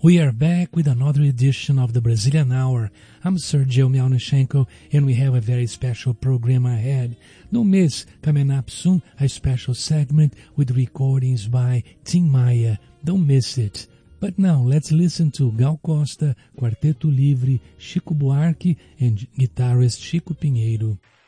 We are back with another edition of the Brazilian Hour. I'm Sergio Melnichenko, and we have a very special program ahead. Don't miss, coming up soon, a special segment with recordings by Tim Maia. Don't miss it. But now, let's listen to Gal Costa, Quarteto Livre, Chico Buarque, and guitarist Chico Pinheiro.